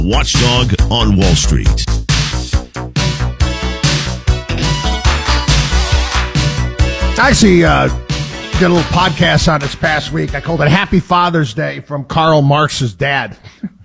Watchdog on Wall Street. I actually did a little podcast on this past week. I called it Happy Father's Day from Karl Marx's dad.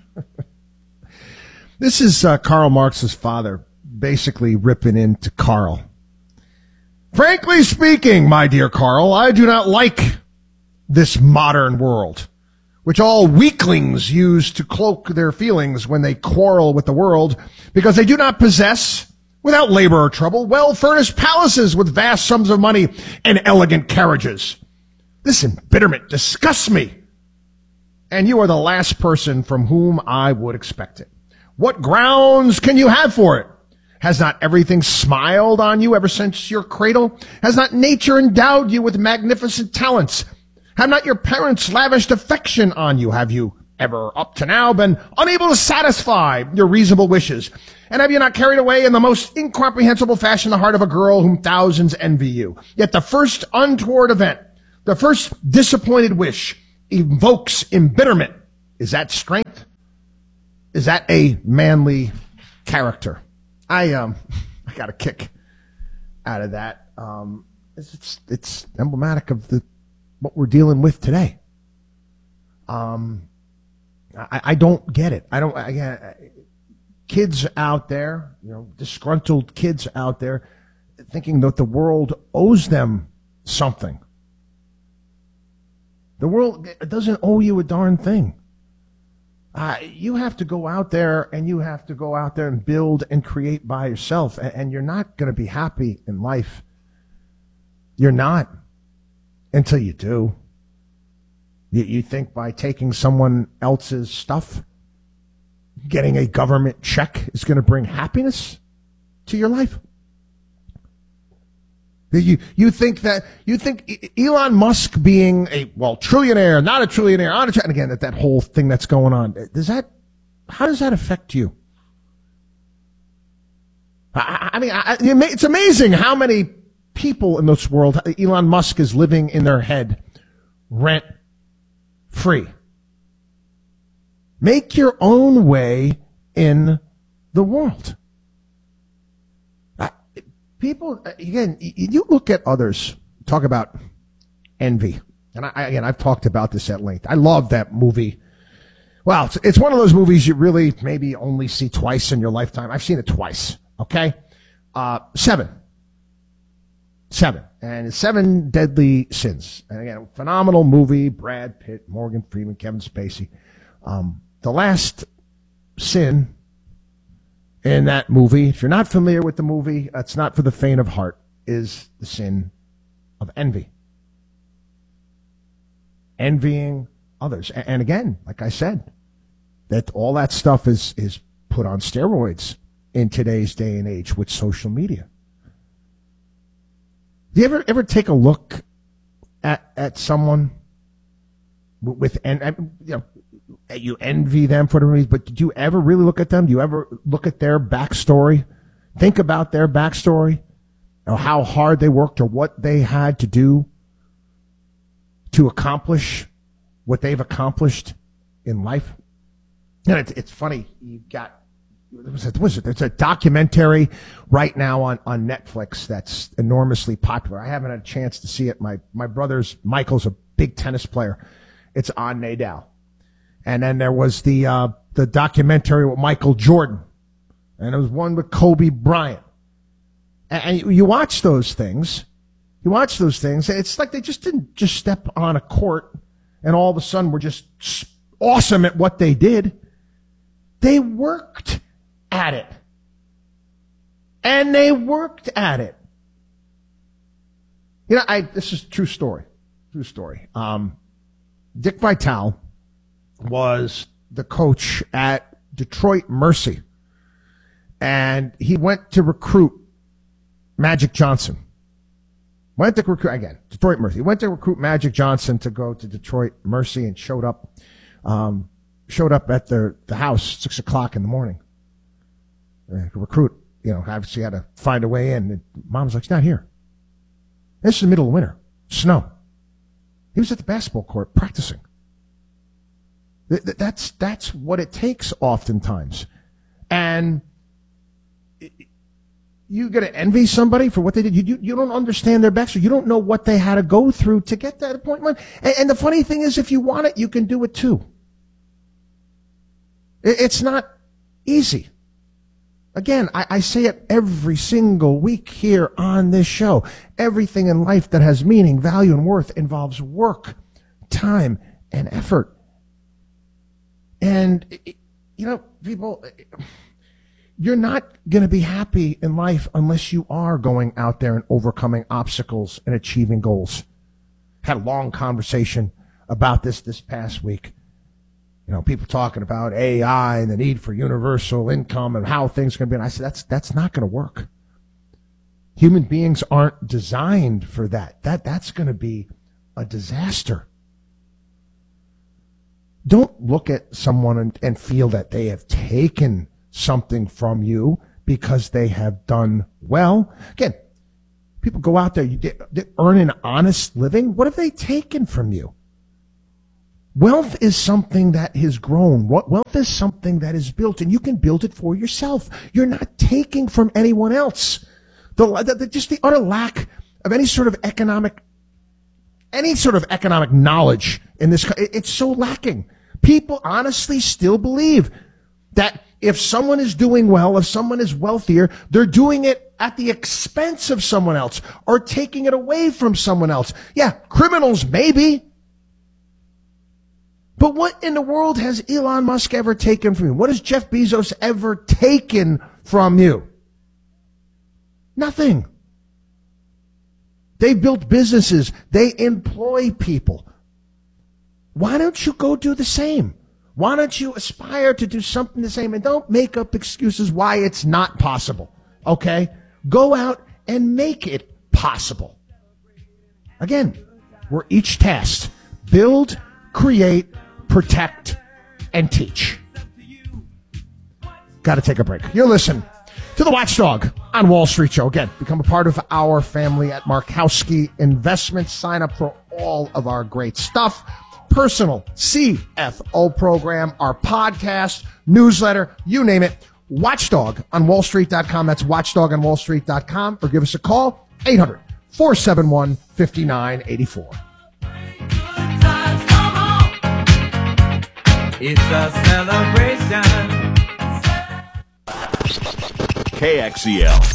This is Karl Marx's father basically ripping into Karl. Frankly speaking, my dear Karl, I do not like this modern world, which all weaklings use to cloak their feelings when they quarrel with the world, because they do not possess, without labor or trouble, well-furnished palaces with vast sums of money and elegant carriages. This embitterment disgusts me, and you are the last person from whom I would expect it. What grounds can you have for it? Has not everything smiled on you ever since your cradle? Has not nature endowed you with magnificent talents? Have not your parents lavished affection on you? Have you ever, up to now, been unable to satisfy your reasonable wishes? And have you not carried away in the most incomprehensible fashion the heart of a girl whom thousands envy you? Yet the first untoward event, the first disappointed wish, evokes embitterment. Is that strength? Is that a manly character? I got a kick out of that. It's emblematic of what we're dealing with today. I don't get it. Kids out there, disgruntled kids out there, thinking that the world owes them something. The world doesn't owe you a darn thing. You have to go out there and build and create by yourself, and you're not going to be happy in life. You're not until you do. You think by taking someone else's stuff, getting a government check is going to bring happiness to your life? You think Elon Musk being a trillionaire, not a trillionaire, and again that whole thing that's going on, how does that affect you? It's amazing how many people in this world Elon Musk is living in their head rent free. Make your own way in the world. People, again, you look at others, talk about envy. And I've talked about this at length. I love that movie. Well, it's one of those movies you really maybe only see twice in your lifetime. I've seen it twice. Okay. Seven. And it's Seven Deadly Sins. And again, phenomenal movie. Brad Pitt, Morgan Freeman, Kevin Spacey. The last sin in that movie, if you're not familiar with the movie, it's not for the faint of heart, is the sin of envy. Envying others. And again, like I said, that all that stuff is put on steroids in today's day and age with social media. Do you ever take a look at someone with you envy them for the reason, but did you ever really look at them? Do you ever look at their backstory? Think about their backstory, or how hard they worked, or what they had to do to accomplish what they've accomplished in life. And it's funny. There's a documentary right now on Netflix that's enormously popular. I haven't had a chance to see it. My brother's Michael's a big tennis player. It's on Nadal. And then there was the documentary with Michael Jordan. And there was one with Kobe Bryant. And you watch those things. It's like they just didn't just step on a court and all of a sudden were just awesome at what they did. They worked at it. And they worked at it. This is a true story. Dick Vitale was the coach at Detroit Mercy. And he went to recruit Magic Johnson. Detroit Mercy. He went to recruit Magic Johnson to go to Detroit Mercy and showed up at the house 6 o'clock in the morning. Recruit, obviously had to find a way in. And Mom's like, he's not here. This is the middle of winter. Snow. He was at the basketball court practicing. That's what it takes oftentimes. And you're going to envy somebody for what they did. You don't understand their backstory. You don't know what they had to go through to get that appointment. And the funny thing is, if you want it, you can do it too. It's not easy. Again, I say it every single week here on this show. Everything in life that has meaning, value, and worth involves work, time, and effort. And, people, you're not going to be happy in life unless you are going out there and overcoming obstacles and achieving goals. Had a long conversation about this past week. People talking about AI and the need for universal income and how things are going to be. And I said, that's not going to work. Human beings aren't designed for that. That's going to be a disaster. Don't look at someone and feel that they have taken something from you because they have done well. Again, people go out there, they earn an honest living. What have they taken from you? Wealth is something that has grown. Wealth is something that is built, and you can build it for yourself. You're not taking from anyone else. Just the utter lack of any sort of economic knowledge in this, it's so lacking. People honestly still believe that if someone is doing well, if someone is wealthier, they're doing it at the expense of someone else or taking it away from someone else. Yeah, criminals maybe. But what in the world has Elon Musk ever taken from you? What has Jeff Bezos ever taken from you? Nothing. They built businesses. They employ people. Why don't you go do the same? Why don't you aspire to do something the same? And don't make up excuses why it's not possible. Okay? Go out and make it possible. Again, we're each tasked. Build, create, protect, and teach. Got to take a break. You're listening to the Watchdog on Wall Street Show. Again, become a part of our family at Markowski Investments. Sign up for all of our great stuff. Personal CFO program, our podcast, newsletter, you name it. Watchdog on wallstreet.com. That's watchdogonwallstreet.com. Or give us a call, 800-471-5984. It's a celebration. KXEL.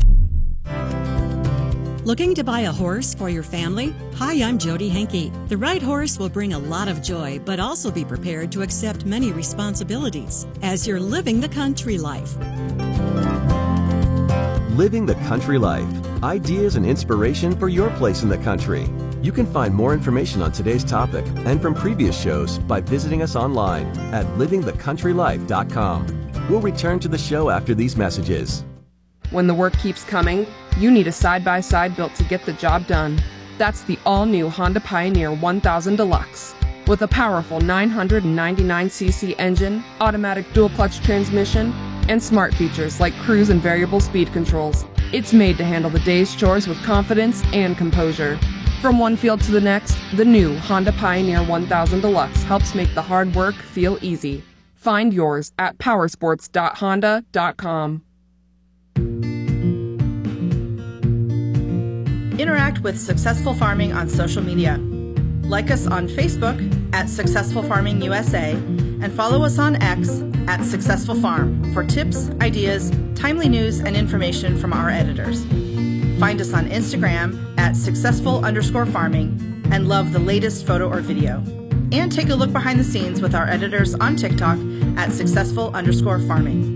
Looking to buy a horse for your family? Hi, I'm Jody Henke. The right horse will bring a lot of joy, but also be prepared to accept many responsibilities as you're living the country life. Living the country life. Ideas and inspiration for your place in the country. You can find more information on today's topic and from previous shows by visiting us online at livingthecountrylife.com. We'll return to the show after these messages. When the work keeps coming, you need a side-by-side built to get the job done. That's the all-new Honda Pioneer 1000 Deluxe. With a powerful 999cc engine, automatic dual-clutch transmission, and smart features like cruise and variable speed controls, it's made to handle the day's chores with confidence and composure. From one field to the next, the new Honda Pioneer 1000 Deluxe helps make the hard work feel easy. Find yours at powersports.honda.com. Interact with Successful Farming on social media. Like us on Facebook at Successful Farming USA and follow us on X at Successful Farm for tips, ideas, timely news, and information from our editors. Find us on Instagram at successful_farming and love the latest photo or video. And take a look behind the scenes with our editors on TikTok at successful_farming.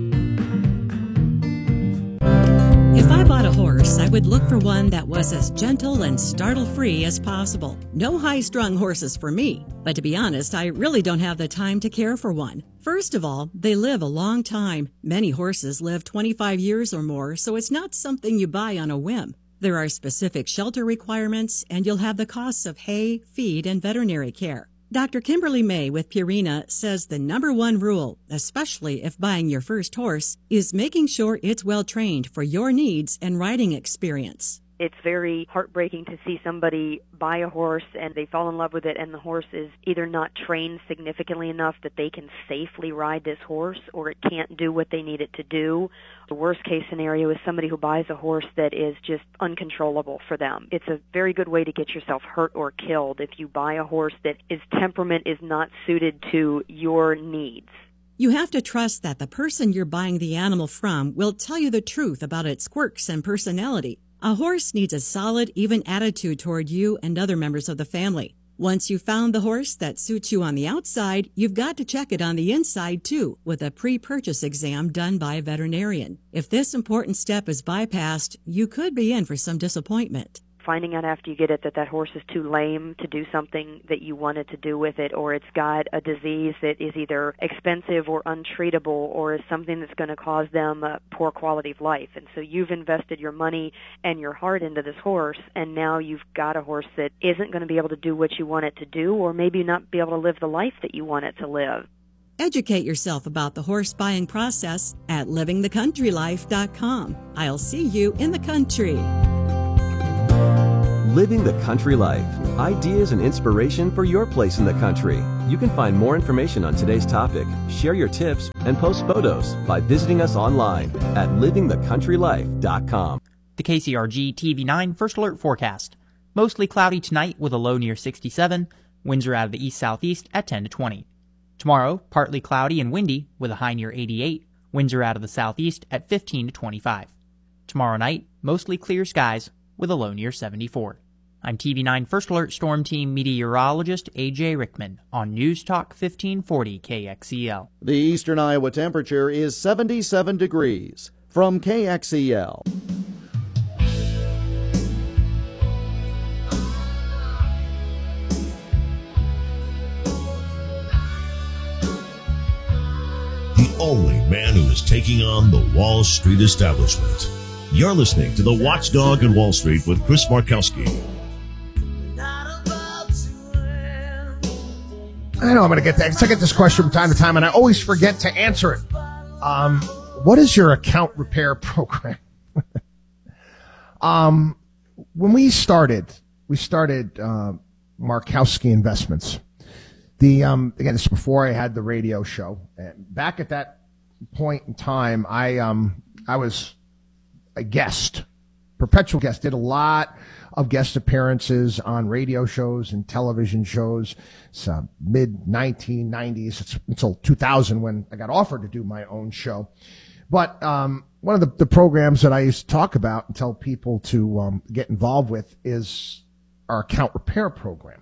If I bought a horse, I would look for one that was as gentle and startle-free as possible. No high-strung horses for me. But to be honest, I really don't have the time to care for one. First of all, they live a long time. Many horses live 25 years or more, so it's not something you buy on a whim. There are specific shelter requirements, and you'll have the costs of hay, feed, and veterinary care. Dr. Kimberly May with Purina says the number one rule, especially if buying your first horse, is making sure it's well trained for your needs and riding experience. It's very heartbreaking to see somebody buy a horse and they fall in love with it, and the horse is either not trained significantly enough that they can safely ride this horse, or it can't do what they need it to do. The worst case scenario is somebody who buys a horse that is just uncontrollable for them. It's a very good way to get yourself hurt or killed if you buy a horse that its temperament is not suited to your needs. You have to trust that the person you're buying the animal from will tell you the truth about its quirks and personality. A horse needs a solid, even attitude toward you and other members of the family. Once you've found the horse that suits you on the outside, you've got to check it on the inside too, with a pre-purchase exam done by a veterinarian. If this important step is bypassed, you could be in for some disappointment. Finding out after you get it that horse is too lame to do something that you wanted to do with it, or it's got a disease that is either expensive or untreatable, or is something that's going to cause them a poor quality of life. And so you've invested your money and your heart into this horse, and now you've got a horse that isn't going to be able to do what you want it to do, or maybe not be able to live the life that you want it to live. Educate yourself about the horse buying process at livingthecountrylife.com. I'll see you in the country. Living the Country Life. Ideas and inspiration for your place in the country. You can find more information on today's topic, share your tips, and post photos by visiting us online at livingthecountrylife.com. The KCRG TV9 First Alert Forecast. Mostly cloudy tonight with a low near 67. Winds are out of the east-southeast at 10 to 20. Tomorrow, partly cloudy and windy with a high near 88. Winds are out of the southeast at 15 to 25. Tomorrow night, mostly clear skies with a low near 74. I'm TV9 First Alert Storm Team meteorologist A.J. Rickman on News Talk 1540 KXEL. The eastern Iowa temperature is 77 degrees. From KXEL. The only man who is taking on the Wall Street establishment. You're listening to The Watchdog in Wall Street with Chris Markowski. I know I'm going to get that. I get this question from time to time, and I always forget to answer it. What is your account repair program? When we started Markowski Investments. Again, this is before I had the radio show. And back at that point in time, I was a guest, perpetual guest, did a lot of guest appearances on radio shows and television shows. It's mid-1990s. Until 2000 when I got offered to do my own show. But one of the programs that I used to talk about and tell people to get involved with is our account repair program.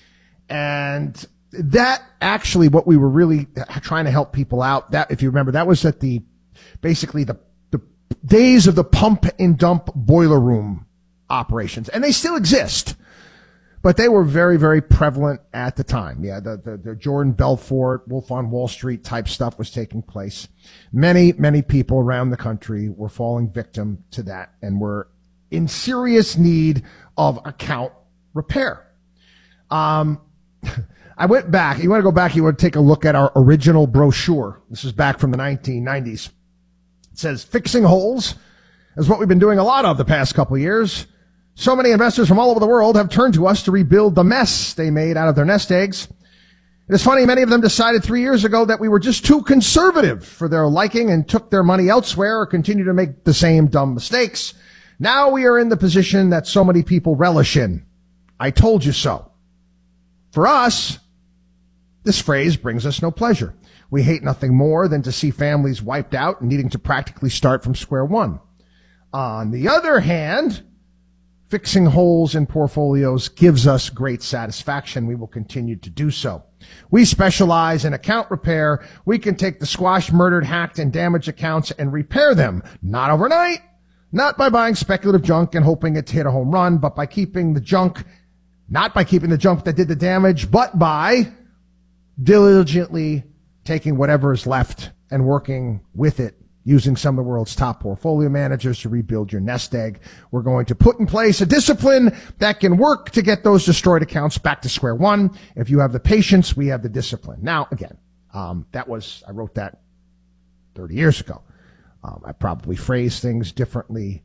And that actually what we were really trying to help people out. That, if you remember, that was at basically the days of the pump and dump boiler room operations. And they still exist, but they were very, very prevalent at the time. Yeah, the Jordan Belfort, Wolf on Wall Street type stuff was taking place. Many, many people around the country were falling victim to that and were in serious need of account repair. I went back. You want to go back, you want to take a look at our original brochure. This is back from the 1990s. It says, fixing holes is what we've been doing a lot of the past couple of years. So many investors from all over the world have turned to us to rebuild the mess they made out of their nest eggs. It is funny, many of them decided 3 years ago that we were just too conservative for their liking and took their money elsewhere or continue to make the same dumb mistakes. Now we are in the position that so many people relish in. I told you so. For us, this phrase brings us no pleasure. We hate nothing more than to see families wiped out and needing to practically start from square one. On the other hand, fixing holes in portfolios gives us great satisfaction. We will continue to do so. We specialize in account repair. We can take the squashed, murdered, hacked, and damaged accounts and repair them. Not overnight, not by buying speculative junk and hoping it to hit a home run, but by keeping the junk, not by keeping the junk that did the damage, but by diligently taking whatever is left and working with it, using some of the world's top portfolio managers to rebuild your nest egg. We're going to put in place a discipline that can work to get those destroyed accounts back to square one. If you have the patience, we have the discipline. Now, again, I wrote that 30 years ago. I probably phrased things differently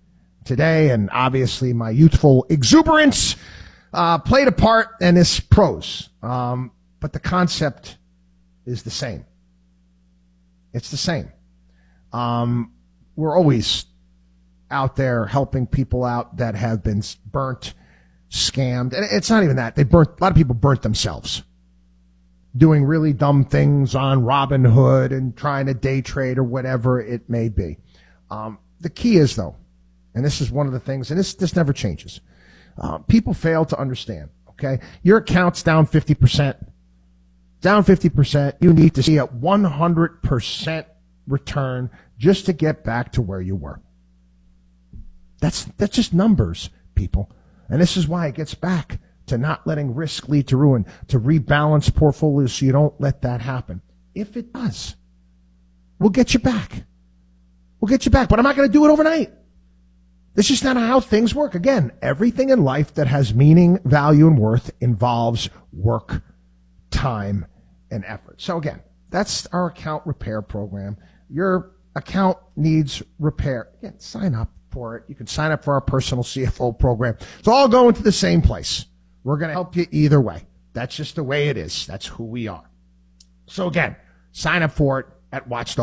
today, and obviously my youthful exuberance played a part, and this pros. But the concept is the same. It's the same. We're always out there helping people out that have been burnt, scammed. And it's not even that. A lot of people burnt themselves doing really dumb things on Robinhood and trying to day trade or whatever it may be. The key is, though, and this is one of the things, and this never changes. People fail to understand, okay? Your account's down 50%. Down 50%. You need to see a 100% return just to get back to where you were. That's just numbers, people. And this is why it gets back to not letting risk lead to ruin, to rebalance portfolios so you don't let that happen. If it does, we'll get you back. We'll get you back, but I'm not going to do it overnight. That's just not how things work. Again, everything in life that has meaning, value, and worth involves work, time, and effort. So again, that's our account repair program. Your account needs repair. Again, sign up for it. You can sign up for our personal CFO program. It's all going to the same place. We're going to help you either way. That's just the way it is. That's who we are. So again, sign up for it at Watchdog.